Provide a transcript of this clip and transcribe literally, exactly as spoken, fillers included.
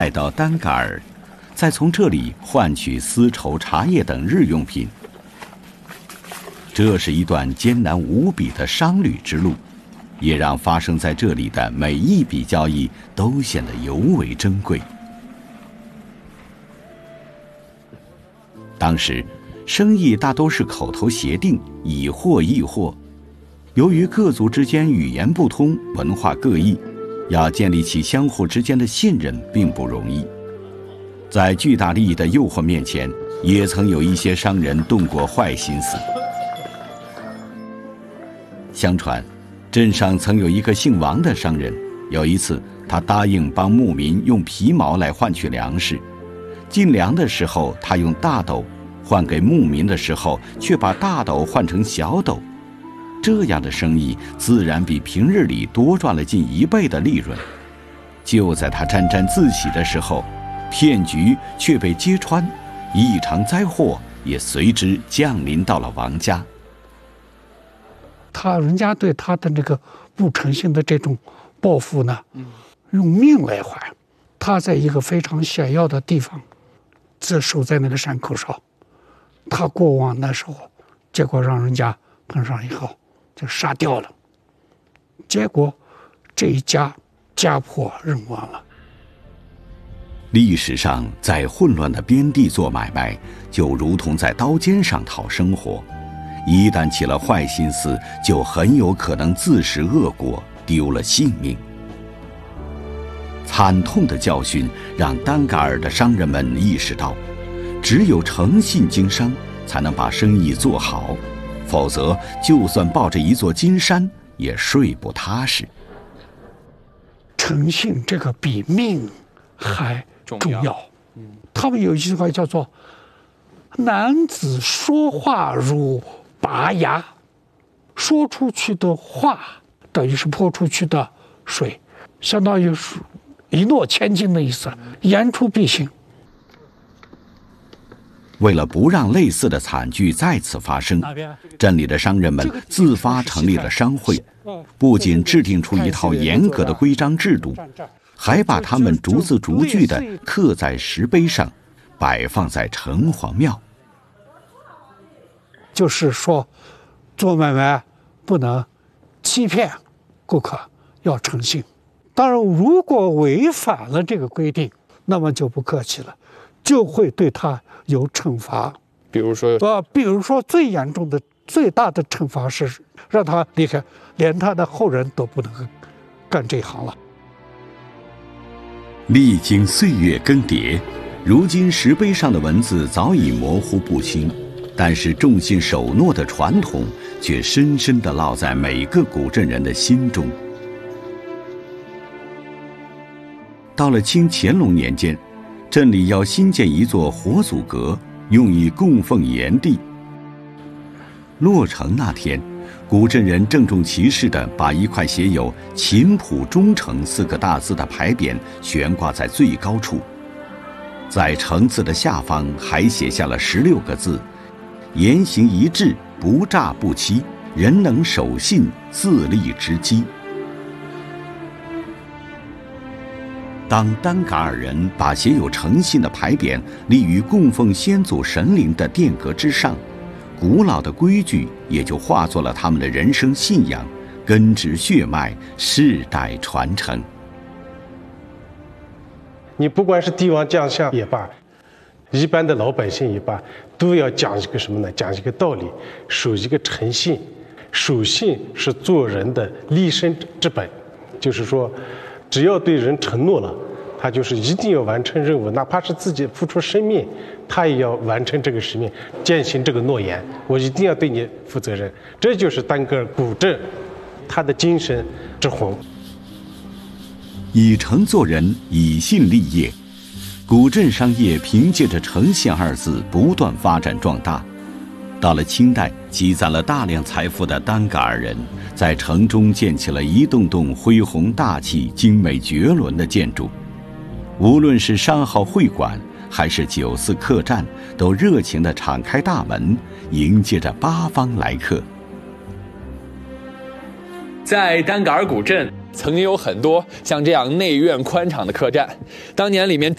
带到丹嘎尔，再从这里换取丝绸、茶叶等日用品。这是一段艰难无比的商旅之路，也让发生在这里的每一笔交易都显得尤为珍贵。当时，生意大都是口头协定，以货易货。由于各族之间语言不通，文化各异，要建立起相互之间的信任并不容易。在巨大利益的诱惑面前，也曾有一些商人动过坏心思。相传，镇上曾有一个姓王的商人，有一次他答应帮牧民用皮毛来换取粮食，进粮的时候他用大斗，换给牧民的时候却把大斗换成小斗，这样的生意自然比平日里多赚了近一倍的利润。就在他沾沾自喜的时候，骗局却被揭穿，一场灾祸也随之降临到了王家。 他人家对他的这个不诚信的这种报复呢，用命来还。他在一个非常险要的地方，这守在那个山口上，他过往那时候，结果让人家碰上以后就杀掉了，结果这一家家破人亡了。 历史上，在混乱的边地做买卖，就如同在刀尖上讨生活。一旦起了坏心思，就很有可能自食恶果，丢了性命。惨痛的教训让丹嘎尔的商人们意识到，只有诚信经商，才能把生意做好，否则就算抱着一座金山，也睡不踏实。 诚信这个比命还重要。嗯，他们有一句话叫做“男子说话如拔牙”，说出去的话等于是泼出去的水，相当于是一诺千金的意思，言出必行。 为了不让类似的惨剧再次发生，镇里的商人们自发成立了商会，不仅制定出一套严格的规章制度，还把它们逐字逐句地刻在石碑上，摆放在城隍庙。 就是说，做买卖不能欺骗顾客，要诚信。当然，如果违反了这个规定，那么就不客气了，就会对他有惩罚。 比如说， 呃，比如说最严重的、最大的惩罚是让他离开，连他的后人都不能干这一行了。 历经岁月更迭，如今石碑上的文字早已模糊不清，但是重信守诺的传统却深深地烙在每个古镇人的心中。到了清乾隆年间，镇里要新建一座活祖阁，用以供奉炎帝。落成那天，古镇人郑重其事地把一块写有“秦谱忠诚”四个大字的牌匾悬挂在最高处，在城字的下方还写下了十六个字：“言行一致，不诈不欺，人能守信，自立之基。”当丹嘎尔人把写有诚信的牌匾立于供奉先祖神灵的殿阁之上，古老的规矩也就化作了他们的人生信仰，根植血脉，世代传承。 你不管是帝王将相也罢，一般的老百姓也罢，都要讲一个什么呢？讲一个道理，守一个诚信。守信是做人的立身之本，就是说，只要对人承诺了，他就是一定要完成任务，哪怕是自己付出生命，他也要完成这个使命，践行这个诺言。我一定要对你负责任，这就是丹格尔古镇他的精神之魂。 以诚做人，以信立业。古镇商业凭借着诚信二字不断发展壮大。到了清代，积攒了大量财富的丹嘎尔人在城中建起了一栋栋恢宏大气、精美绝伦的建筑。无论是商号会馆还是酒肆客栈，都热情地敞开大门，迎接着八方来客。 在丹嘎尔古镇曾经有很多像这样内院宽敞的客栈，当年里面